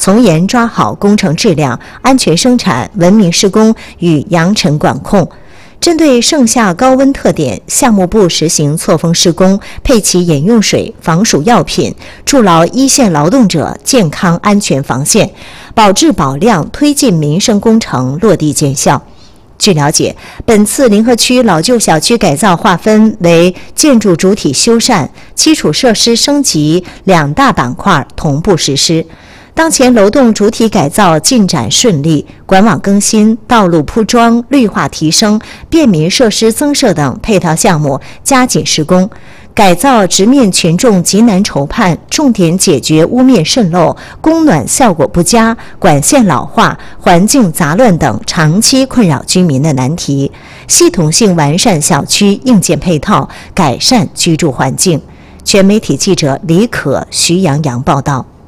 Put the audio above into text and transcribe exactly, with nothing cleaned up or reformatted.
从严抓好工程质量、安全生产、文明施工与扬尘管控。针对盛夏高温特点，项目部实行错峰施工，配齐饮用水、防暑药品，筑牢一线劳动者健康安全防线，保质保量，推进民生工程落地见效。据了解，本次临河区老旧小区改造划分为建筑主体修缮、基础设施升级两大板块同步实施。当前楼栋主体改造进展顺利，管网更新、道路铺装、绿化提升、便民设施增设等配套项目加紧施工。改造直面群众急难愁盼，重点解决屋面渗漏、供暖效果不佳、管线老化、环境杂乱等长期困扰居民的难题，系统性完善小区硬件配套，改善居住环境。全媒体记者李可、徐洋洋报道。